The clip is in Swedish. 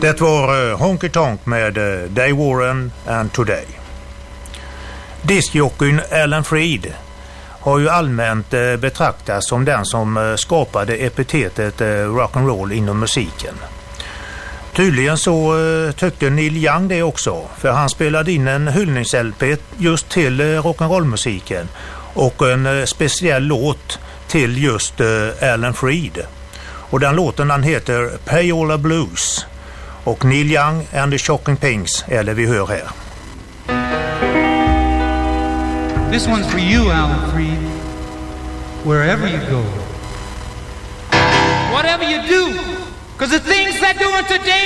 Det var Honky Tonk med Dave Warren and Today. Diskjockeyn Alan Freed har ju allmänt betraktats som den som skapade epitetet rock'n'roll inom musiken. Tydligen så tyckte Neil Young det också, för han spelade in en hyllnings-LP just till rock'n'roll-musiken och en speciell låt till just Alan Freed. Och den låten den heter Payola Blues, och Neil Young and the Shocking Pinks är det vi hör här. This one's for you, Alan Freed, wherever you go. Whatever you do, because the things they're doing today